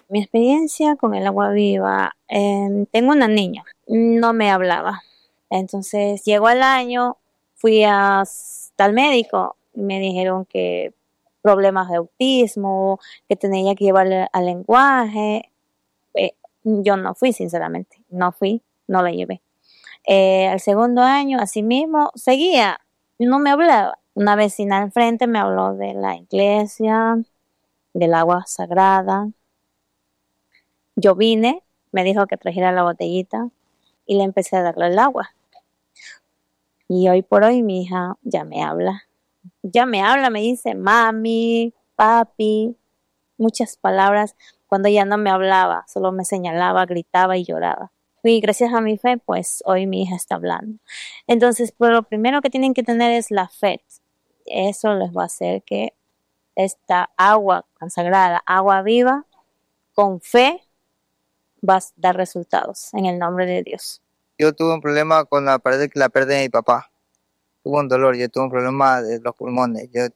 Mi experiencia con el agua viva, tengo una niña, no me hablaba. Entonces llegó el año, fui hasta el médico, me dijeron que problemas de autismo, que tenía que llevarle al lenguaje. Yo no fui, sinceramente, no fui, no la llevé. Al segundo año, así mismo, seguía, no me hablaba. Una vecina al frente me habló de la iglesia, del agua sagrada. Yo vine, me dijo que trajera la botellita y le empecé a darle el agua. Y hoy por hoy mi hija ya me habla. Ya me habla, me dice mami, papi, muchas palabras. Cuando ella no me hablaba, solo me señalaba, gritaba y lloraba. Y gracias a mi fe, pues hoy mi hija está hablando. Entonces, pues lo primero que tienen que tener es la fe. Eso les va a hacer que esta agua consagrada, agua viva, con fe, va a dar resultados en el nombre de Dios. Yo tuve un problema con la pérdida de mi papá. Tuve un dolor, yo tuve un problema de los pulmones. Yo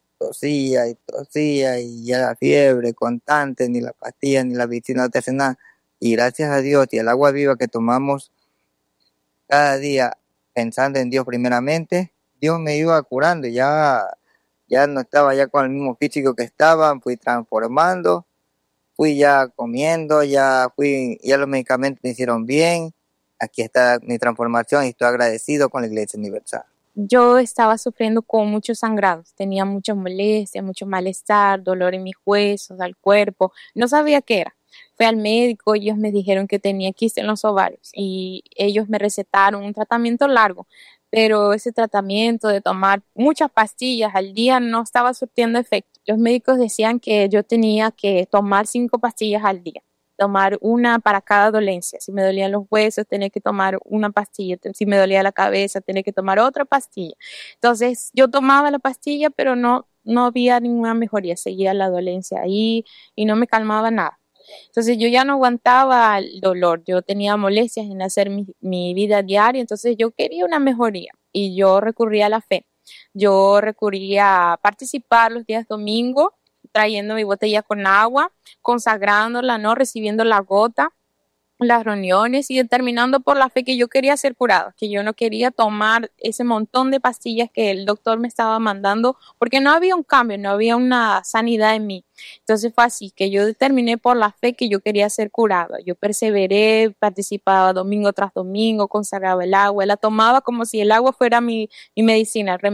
tosía y ya la fiebre constante, ni la pastilla ni la medicina no te hace nada. Y gracias a Dios y al agua viva que tomamos cada día pensando en Dios primeramente, Dios me iba curando. Ya no estaba ya con el mismo físico que estaba, fui transformando, fui ya comiendo, ya los medicamentos me hicieron bien. Aquí está mi transformación y estoy agradecido con la Iglesia Universal. Yo estaba sufriendo con muchos sangrados, tenía mucha molestia, mucho malestar, dolor en mis huesos, al cuerpo, no sabía qué era. Fui al médico, ellos me dijeron que tenía quiste en los ovarios y ellos me recetaron un tratamiento largo, pero ese tratamiento de tomar muchas pastillas al día no estaba surtiendo efecto. Los médicos decían que yo tenía que tomar 5 pastillas al día, tomar una para cada dolencia. Si me dolían los huesos, tenía que tomar una pastilla. Si me dolía la cabeza, tenía que tomar otra pastilla. Entonces, yo tomaba la pastilla, pero no había ninguna mejoría. Seguía la dolencia ahí y no me calmaba nada. Entonces, yo ya no aguantaba el dolor. Yo tenía molestias en hacer mi vida diaria. Entonces, yo quería una mejoría y yo recurría a la fe. Yo recurría a participar los días domingos trayendo mi botella con agua, consagrándola, ¿no? Recibiendo la gota, las reuniones y determinando por la fe que yo quería ser curada, que yo no quería tomar ese montón de pastillas que el doctor me estaba mandando, porque no había un cambio, no había una sanidad en mí. Entonces fue así, que yo determiné por la fe que yo quería ser curada. Yo perseveré, participaba domingo tras domingo, consagraba el agua, la tomaba como si el agua fuera mi medicina,